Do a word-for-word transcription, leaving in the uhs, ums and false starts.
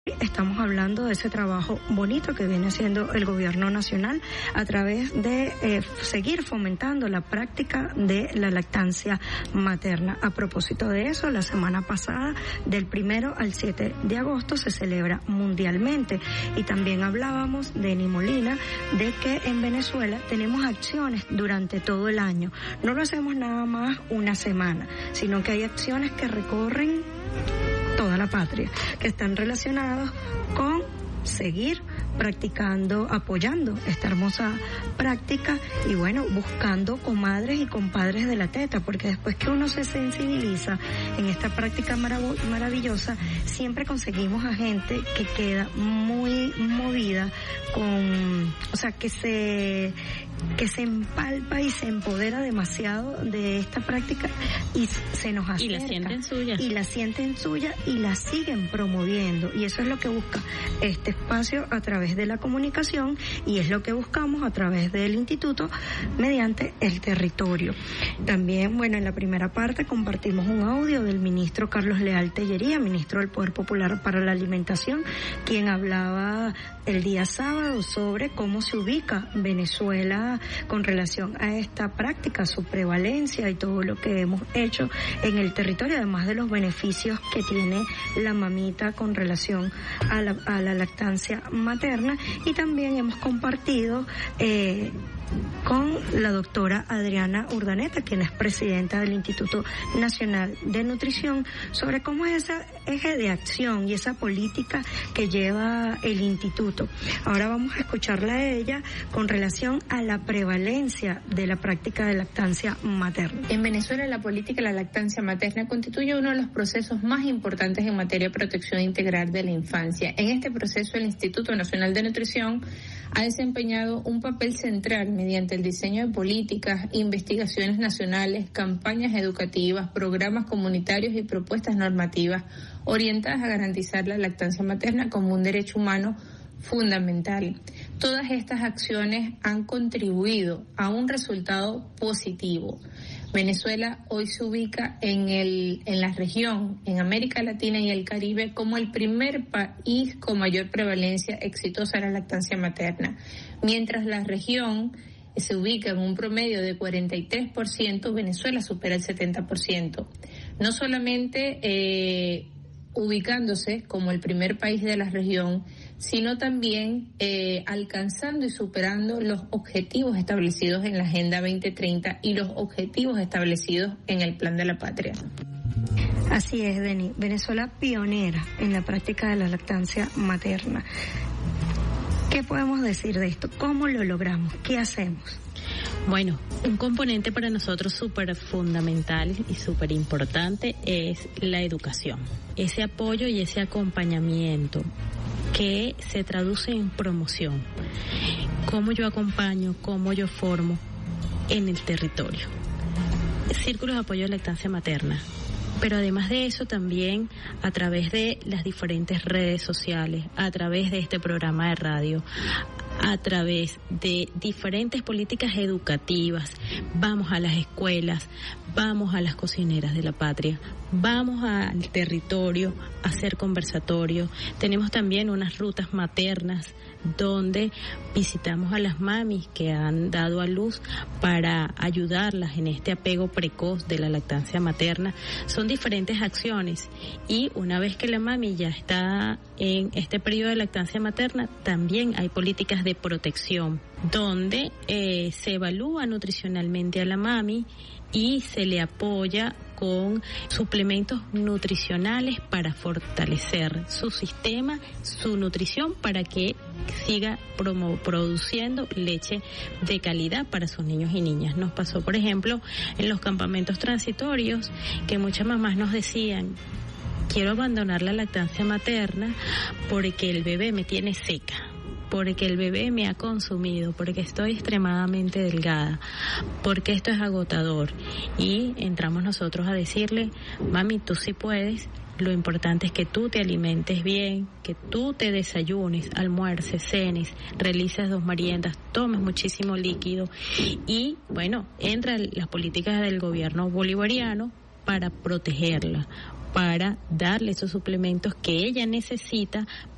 Estamos hablando de ese trabajo bonito que viene haciendo el gobierno nacional a través de eh, seguir fomentando la práctica de la lactancia materna. A propósito de eso, la semana pasada, del primero al siete de agosto, se celebra mundialmente. Y también hablábamos, Denny Molina, de que en Venezuela tenemos acciones durante todo el año. No lo hacemos nada más una semana, sino que hay acciones que recorren toda la patria, que están relacionados con seguir practicando, apoyando esta hermosa práctica y bueno, buscando comadres y compadres de la teta, porque después que uno se sensibiliza en esta práctica marav- maravillosa, siempre conseguimos a gente que queda muy movida con, o sea, que se que se empalpa y se empodera demasiado de esta práctica y se nos acerca. Y la sienten suya. Y la sienten suya y la siguen promoviendo. Y eso es lo que busca este espacio a través de la comunicación y es lo que buscamos a través del instituto mediante el territorio. También, bueno, en la primera parte compartimos un audio del ministro Carlos Leal Tellería, ministro del Poder Popular para la Alimentación, quien hablaba el día sábado sobre cómo se ubica Venezuela con relación a esta práctica, su prevalencia y todo lo que hemos hecho en el territorio, además de los beneficios que tiene la mamita con relación a la, a la lactancia materna. Y también hemos compartido eh, con la doctora Adriana Urdaneta, quien es presidenta del Instituto Nacional de Nutrición, sobre cómo es ese eje de acción y esa política que lleva el instituto. Ahora vamos a escucharla a ella con relación a la prevalencia de la práctica de lactancia materna. En Venezuela, la política de la lactancia materna constituye uno de los procesos más importantes en materia de protección integral de la infancia. En este proceso, el Instituto Nacional de Nutrición ha desempeñado un papel central mediante el diseño de políticas, investigaciones nacionales, campañas educativas, programas comunitarios y propuestas normativas orientadas a garantizar la lactancia materna como un derecho humano fundamental. Todas estas acciones han contribuido a un resultado positivo. Venezuela hoy se ubica en el en la región, en América Latina y el Caribe, como el primer país con mayor prevalencia exitosa de la lactancia materna. Mientras la región se ubica en un promedio de cuarenta y tres por ciento, Venezuela supera el setenta por ciento. No solamente eh, ubicándose como el primer país de la región, sino también eh, alcanzando y superando los objetivos establecidos en la Agenda veinte treinta y los objetivos establecidos en el Plan de la Patria. Así es, Denny. Venezuela pionera en la práctica de la lactancia materna. ¿Qué podemos decir de esto? ¿Cómo lo logramos? ¿Qué hacemos? Bueno, un componente para nosotros súper fundamental y súper importante es la educación. Ese apoyo y ese acompañamiento que se traduce en promoción. Cómo yo acompaño, cómo yo formo en el territorio. Círculos de apoyo de lactancia materna. Pero además de eso también a través de las diferentes redes sociales, a través de este programa de radio, a través de diferentes políticas educativas, vamos a las escuelas, vamos a las cocineras de la patria, vamos al territorio a hacer conversatorios. Tenemos también unas rutas maternas donde visitamos a las mamis que han dado a luz para ayudarlas en este apego precoz de la lactancia materna. Son diferentes acciones y una vez que la mami ya está en este periodo de lactancia materna, también hay políticas de protección donde eh, se evalúa nutricionalmente a la mami y se le apoya con suplementos nutricionales para fortalecer su sistema, su nutrición, para que siga promo, produciendo leche de calidad para sus niños y niñas. Nos pasó, por ejemplo, en los campamentos transitorios, que muchas mamás nos decían: quiero abandonar la lactancia materna porque el bebé me tiene seca, porque el bebé me ha consumido, porque estoy extremadamente delgada, porque esto es agotador. Y entramos nosotros a decirle: mami, tú sí puedes, lo importante es que tú te alimentes bien, que tú te desayunes, almuerces, cenes, realices dos meriendas, tomes muchísimo líquido. Y bueno, entran las políticas del gobierno bolivariano para protegerla, para darle esos suplementos que ella necesita